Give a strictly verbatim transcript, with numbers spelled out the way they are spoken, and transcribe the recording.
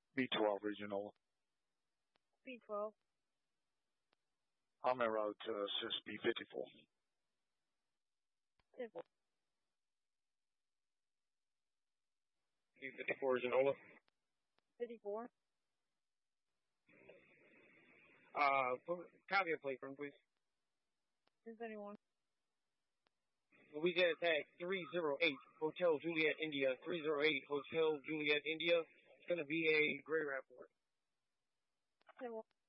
B twelve regional. B twelve. I'm en route to assist B fifty-four. B fifty-four is Enola. fifty-four. Uh, copy a plate from, please. ten thirty-one. We get attack three zero eight, Hotel Juliet, India. three zero eight, Hotel Juliet, India. It's going to be a gray rapport. ten one.